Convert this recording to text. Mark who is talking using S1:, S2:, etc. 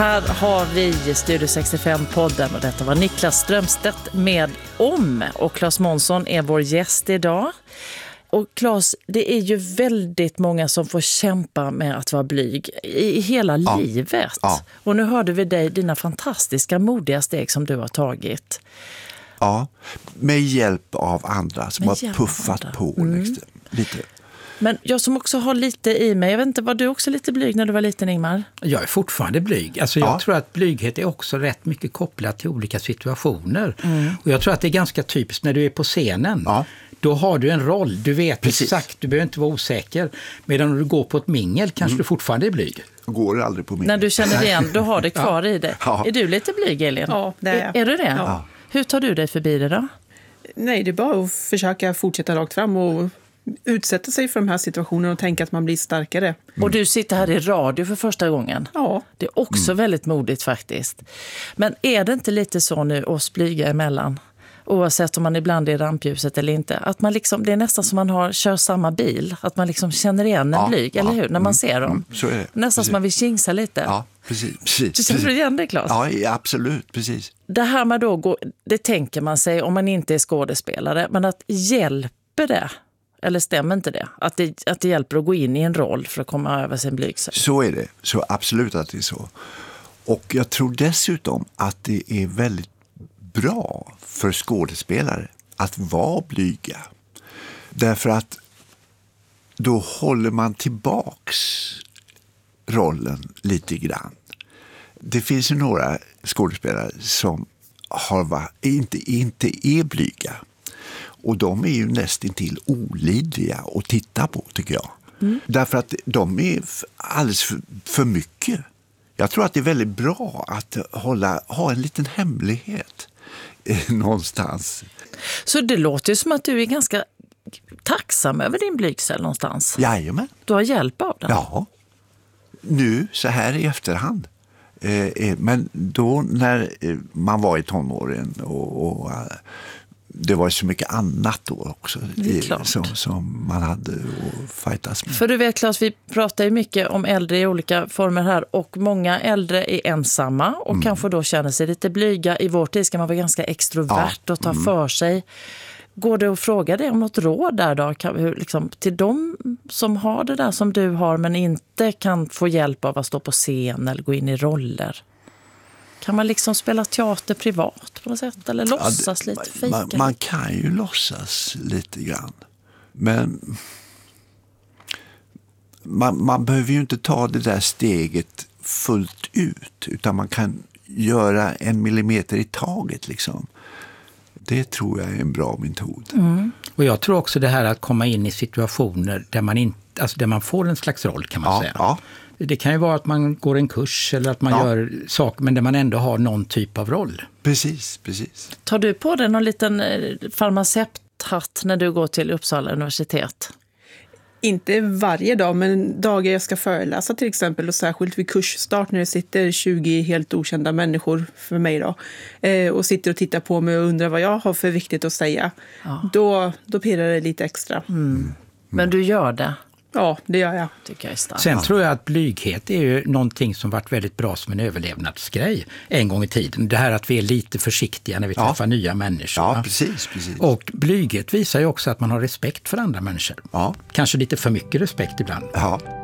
S1: Här har vi Studio 65-podden och detta var Niklas Strömstedt med Om. Och Claes Månsson är vår gäst idag. Och Claes, det är ju väldigt många som får kämpa med att vara blyg i hela livet. Ja. Och nu hörde vi dig, dina fantastiska modiga steg som du har tagit.
S2: Ja, med hjälp av andra som har puffat på lite.
S1: Men jag som också har lite i mig, jag vet inte, var du också lite blyg när du var liten, Ingmar?
S3: Jag är fortfarande blyg. Alltså jag tror att blyghet är också rätt mycket kopplat till olika situationer. Och jag tror att det är ganska typiskt när du är på scenen. Ja. Då har du en roll, du vet exakt, du behöver inte vara osäker. Medan när du går på ett mingel kanske du fortfarande är blyg.
S2: Går aldrig på mingel.
S1: När du känner igen, du har det kvar i dig. Ja. Är du lite blyg, Elin?
S4: Ja, det är jag.
S1: Är du det?
S4: Ja.
S1: Hur tar du dig förbi det då?
S4: Nej, det är bara att försöka fortsätta rakt fram och utsätta sig för de här situationerna och tänka att man blir starkare.
S1: Och du sitter här i radio för första gången.
S4: Ja.
S1: Det är också väldigt modigt faktiskt. Men är det inte lite så nu oss blyga emellan? Oavsett om man ibland är i rampljuset eller inte. Att man liksom, det är nästan som man kör samma bil. Att man liksom känner igen en blyg, eller hur? När man ser dem.
S2: Så är det.
S1: Nästan som man vill kingsa lite.
S2: Ja, precis.
S1: Du känner igen det, Claes?
S2: Ja, absolut, precis.
S1: Det här med då, det tänker man sig om man inte är skådespelare. Men att hjälper det? Eller stämmer inte det? Att det hjälper att gå in i en roll för att komma över sin blygsel?
S2: Så är det. Så absolut att det är så. Och jag tror dessutom att det är väldigt bra för skådespelare att vara blyga. Därför att då håller man tillbaks rollen lite grann. Det finns ju några skådespelare som inte är blyga. Och de är ju nästintill olidliga att titta på, tycker jag. Därför att de är alldeles för mycket. Jag tror att det är väldigt bra att ha en liten hemlighet någonstans.
S1: Så det låter ju som att du är ganska tacksam över din blygsel någonstans.
S2: Jajamän.
S1: Du har hjälp av den.
S2: Ja. Nu, så här i efterhand. Men då när man var i tonåren och det var så mycket annat då också som man hade att fightas med.
S1: För du vet, Claes, vi pratar ju mycket om äldre i olika former här och många äldre är ensamma och kanske då känner sig lite blyga. I vår tid ska man vara ganska extrovert och ta för sig. Går det att fråga dig om något råd där då? Liksom, till de som har det där som du har men inte kan få hjälp av att stå på scen eller gå in i roller? Kan man liksom spela teater privat på något sätt? Eller låtsas lite fejka?
S2: Man kan ju låtsas lite grann. Men man behöver ju inte ta det där steget fullt ut. Utan man kan göra 1 millimeter i taget liksom. Det tror jag är en bra metod.
S3: Och jag tror också det här att komma in i situationer där man får en slags roll, kan man säga. Ja. Det kan ju vara att man går en kurs eller att man gör saker men där man ändå har någon typ av roll.
S2: Precis.
S1: Tar du på dig någon liten farmaceuthatt när du går till Uppsala universitet?
S4: Inte varje dag, men dagar jag ska föreläsa till exempel och särskilt vid kursstart när det sitter 20 helt okända människor för mig då och sitter och tittar på mig och undrar vad jag har för viktigt att säga. Ja. Då pirrar det lite extra.
S1: Men du gör det?
S4: Ja, det gör jag.
S1: Tycker jag är starkt.
S3: Sen tror jag att blyghet är ju någonting som varit väldigt bra som en överlevnadsgrej en gång i tiden. Det här att vi är lite försiktiga när vi träffar nya människor.
S2: Ja, precis.
S3: Och blyghet visar ju också att man har respekt för andra människor. Ja. Kanske lite för mycket respekt ibland.
S2: Ja.